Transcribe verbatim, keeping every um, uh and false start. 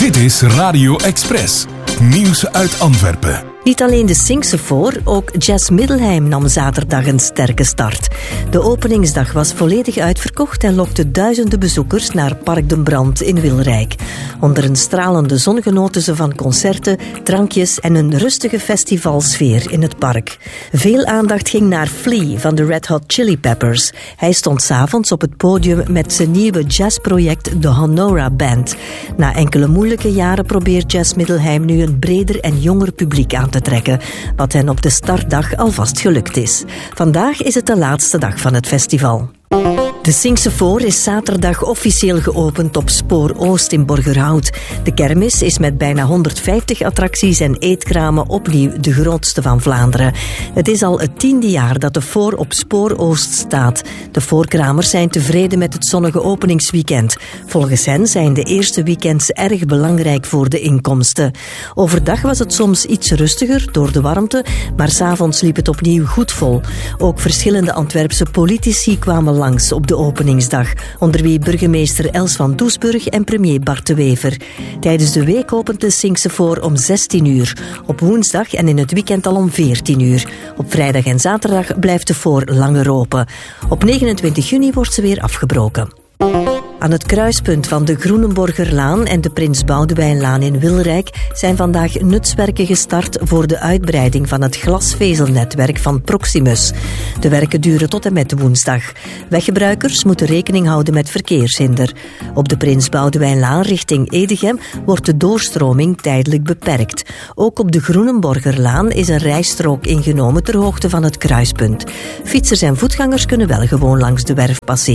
Dit is Radio Express. Nieuws uit Antwerpen. Niet alleen de Singse voor, ook Jazz Middelheim nam zaterdag een sterke start. De openingsdag was volledig uitverkocht en lokte duizenden bezoekers naar Park den Brand in Wilrijk. Onder een stralende zon genoten ze van concerten, drankjes en een rustige festivalsfeer in het park. Veel aandacht ging naar Flea van de Red Hot Chili Peppers. Hij stond 's avonds op het podium met zijn nieuwe jazzproject de Honora Band. Na enkele moeilijke jaren probeert Jazz Middelheim nu een breder en jonger publiek aan te te trekken, wat hen op de startdag alvast gelukt is. Vandaag is het de laatste dag van het festival. De Singse voor is zaterdag officieel geopend op Spoor Oost in Borgerhout. De kermis is met bijna honderdvijftig attracties en eetkramen opnieuw de grootste van Vlaanderen. Het is al het tiende jaar dat de voor op Spoor Oost staat. De voorkramers zijn tevreden met het zonnige openingsweekend. Volgens hen zijn de eerste weekends erg belangrijk voor de inkomsten. Overdag was het soms iets rustiger door de warmte, maar 's avonds liep het opnieuw goed vol. Ook verschillende Antwerpse politici kwamen langs op de openingsdag, onder wie burgemeester Els van Doesburg en premier Bart de Wever. Tijdens de week opent de Singse voor om zestien uur, op woensdag en in het weekend al om veertien uur. Op vrijdag en zaterdag blijft de voor langer open. Op negenentwintig juni wordt ze weer afgebroken. Aan het kruispunt van de Groenenborgerlaan en de Prins Boudewijnlaan in Wilrijk zijn vandaag nutswerken gestart voor de uitbreiding van het glasvezelnetwerk van Proximus. De werken duren tot en met woensdag. Weggebruikers moeten rekening houden met verkeershinder. Op de Prins Boudewijnlaan richting Edegem wordt de doorstroming tijdelijk beperkt. Ook op de Groenenborgerlaan is een rijstrook ingenomen ter hoogte van het kruispunt. Fietsers en voetgangers kunnen wel gewoon langs de werf passeren.